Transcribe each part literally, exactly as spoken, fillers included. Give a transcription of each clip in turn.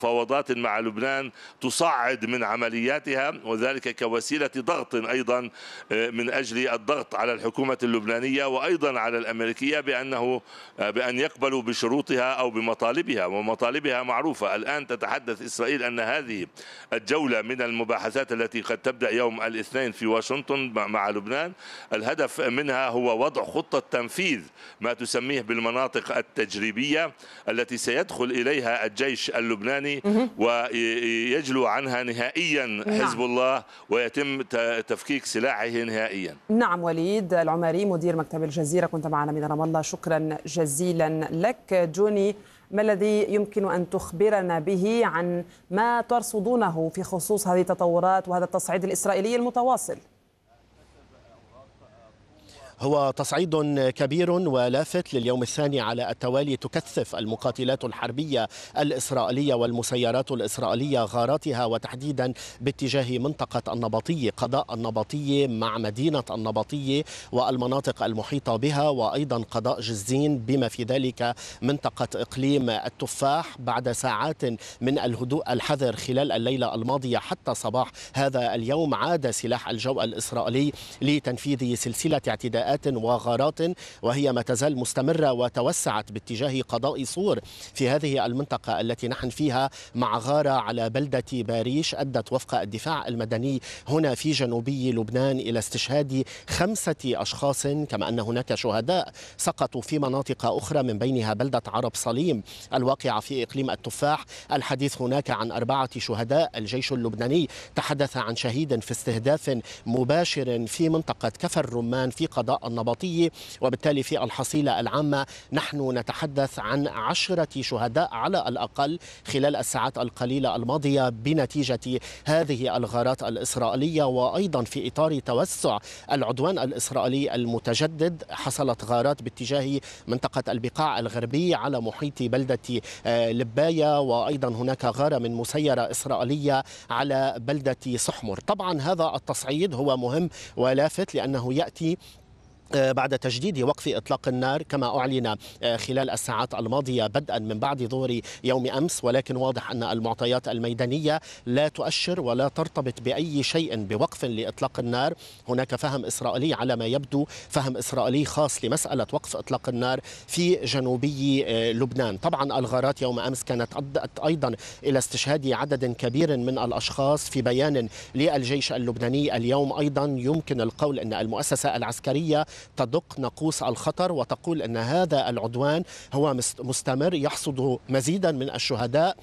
مفاوضات مع لبنان تصعد من عملياتها، وذلك كوسيلة ضغط أيضا من أجل الضغط على الحكومة اللبنانية وأيضا على الأمريكية بأنه بأن يقبلوا بشروطها أو بمطالبها، ومطالبها معروفة. الآن تتحدث إسرائيل أن هذه الجولة من المباحثات التي قد تبدأ يوم الاثنين في واشنطن مع لبنان، الهدف منها هو وضع خطة تنفيذ ما تسميه بالمناطق التجريبية التي سيدخل إليها الجيش اللبناني ويجلو عنها نهائيا حزب نعم. الله ويتم تفكيك سلاحه نهائيا. نعم. وليد العمري مدير مكتب الجزيرة كنت معنا من رام الله، شكرا جزيلا لك. جوني، ما الذي يمكن أن تخبرنا به عن ما ترصدونه في خصوص هذه التطورات وهذا التصعيد الإسرائيلي المتواصل؟ هو تصعيد كبير ولافت لليوم الثاني على التوالي. تكثف المقاتلات الحربية الإسرائيلية والمسيرات الإسرائيلية غاراتها، وتحديدا باتجاه منطقة النبطية، قضاء النبطية مع مدينة النبطية والمناطق المحيطة بها، وأيضا قضاء جزين بما في ذلك منطقة إقليم التفاح. بعد ساعات من الهدوء الحذر خلال الليلة الماضية حتى صباح هذا اليوم، عاد سلاح الجو الإسرائيلي لتنفيذ سلسلة اعتداءات وغارات، وهي ما تزال مستمرة وتوسعت باتجاه قضاء صور في هذه المنطقة التي نحن فيها، مع غارة على بلدة باريش أدت وفق الدفاع المدني هنا في جنوبي لبنان إلى استشهاد خمسة أشخاص، كما أن هناك شهداء سقطوا في مناطق أخرى من بينها بلدة عرب صليم الواقعة في إقليم التفاح. الحديث هناك عن أربعة شهداء. الجيش اللبناني تحدث عن شهيد في استهداف مباشر في منطقة كفر الرمان في قضاء النبطية، وبالتالي في الحصيلة العامة نحن نتحدث عن عشرة شهداء على الأقل خلال الساعات القليلة الماضية بنتيجة هذه الغارات الإسرائيلية. وأيضا في إطار توسع العدوان الإسرائيلي المتجدد، حصلت غارات باتجاه منطقة البقاع الغربي على محيط بلدة لباية، وأيضا هناك غارة من مسيرة إسرائيلية على بلدة صحمر. طبعا هذا التصعيد هو مهم ولافت لأنه يأتي بعد تجديد وقف إطلاق النار كما أعلن خلال الساعات الماضية بدءا من بعد ظهر يوم أمس، ولكن واضح أن المعطيات الميدانية لا تؤشر ولا ترتبط بأي شيء بوقف لإطلاق النار. هناك فهم إسرائيلي على ما يبدو، فهم إسرائيلي خاص لمسألة وقف إطلاق النار في جنوبي لبنان. طبعا الغارات يوم أمس كانت أدت أيضا إلى استشهاد عدد كبير من الأشخاص. في بيان للجيش اللبناني اليوم أيضا يمكن القول أن المؤسسة العسكرية تدق ناقوس الخطر وتقول أن هذا العدوان هو مستمر، يحصد مزيدا من الشهداء،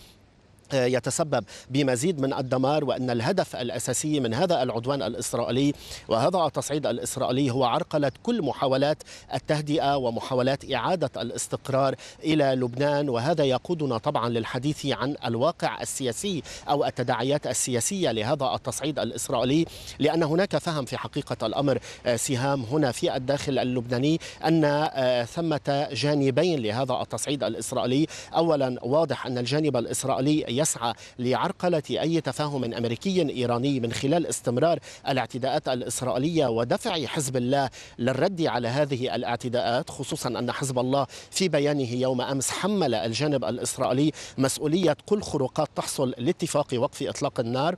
يتسبب بمزيد من الدمار، وأن الهدف الأساسي من هذا العدوان الإسرائيلي وهذا التصعيد الإسرائيلي هو عرقلة كل محاولات التهدئة ومحاولات إعادة الاستقرار إلى لبنان. وهذا يقودنا طبعا للحديث عن الواقع السياسي أو التداعيات السياسية لهذا التصعيد الإسرائيلي، لأن هناك فهم في حقيقة الأمر سهام هنا في الداخل اللبناني أن ثمة جانبين لهذا التصعيد الإسرائيلي. أولا واضح أن الجانب الإسرائيلي يسعى لعرقلة أي تفاهم أمريكي إيراني من خلال استمرار الاعتداءات الإسرائيلية ودفع حزب الله للرد على هذه الاعتداءات، خصوصا أن حزب الله في بيانه يوم أمس حمل الجانب الإسرائيلي مسؤولية كل خروقات تحصل لاتفاق وقف إطلاق النار.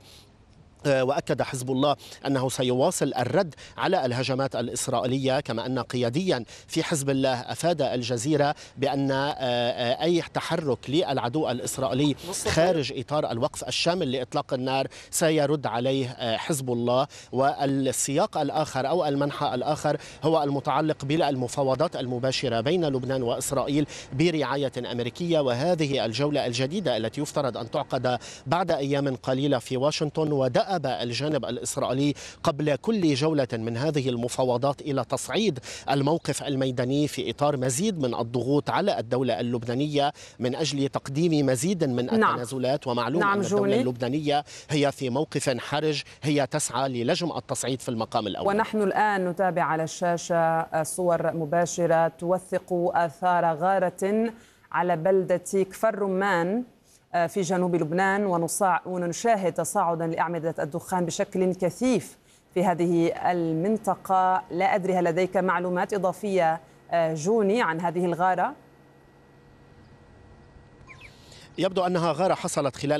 وأكد حزب الله أنه سيواصل الرد على الهجمات الإسرائيلية، كما أن قياديا في حزب الله أفاد الجزيرة بأن أي تحرك للعدو الإسرائيلي خارج إطار الوقف الشامل لإطلاق النار سيرد عليه حزب الله. والسياق الآخر أو المنحى الآخر هو المتعلق بالمفاوضات المباشرة بين لبنان وإسرائيل برعاية أمريكية، وهذه الجولة الجديدة التي يفترض أن تعقد بعد أيام قليلة في واشنطن. ودأ الجانب الإسرائيلي قبل كل جولة من هذه المفاوضات إلى تصعيد الموقف الميداني في إطار مزيد من الضغوط على الدولة اللبنانية من أجل تقديم مزيد من التنازلات. نعم. ومعلوم نعم أن الدولة جوني. اللبنانية هي في موقف حرج، هي تسعى للجم التصعيد في المقام الأول. ونحن الآن نتابع على الشاشة صور مباشرة توثق آثار غارة على بلدة كفر رمان في جنوب لبنان، ونشاهد تصاعدا لأعمدة الدخان بشكل كثيف في هذه المنطقة. لا أدري هل لديك معلومات إضافية جوني عن هذه الغارة؟ يبدو أنها غارة حصلت خلال